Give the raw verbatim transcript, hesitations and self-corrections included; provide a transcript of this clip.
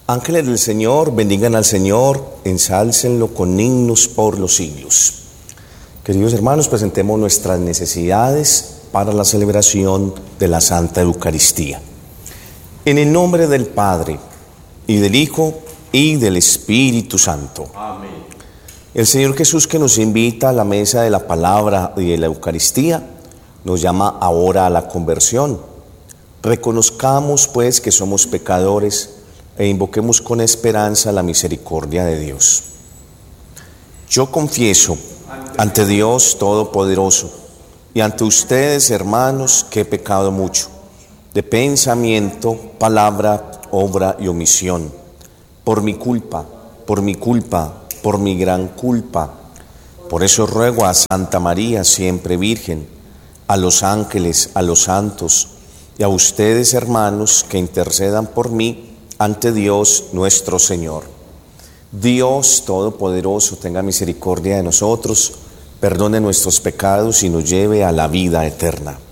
Ángeles del Señor, bendigan al Señor, ensálcenlo con himnos por los siglos. Queridos hermanos, presentemos nuestras necesidades para la celebración de la Santa Eucaristía. En el nombre del Padre, y del Hijo, y del Espíritu Santo. Amén. El Señor Jesús, que nos invita a la mesa de la palabra y de la Eucaristía, nos llama ahora a la conversión. Reconozcamos, pues, que somos pecadores e invoquemos con esperanza la misericordia de Dios. Yo confieso ante Dios Todopoderoso y ante ustedes, hermanos, que he pecado mucho, de pensamiento, palabra, obra y omisión, por mi culpa, por mi culpa, por mi gran culpa. Por eso ruego a Santa María, siempre Virgen, a los ángeles, a los santos y a ustedes, hermanos, que intercedan por mí ante Dios nuestro Señor. Dios Todopoderoso tenga misericordia de nosotros, perdone nuestros pecados y nos lleve a la vida eterna.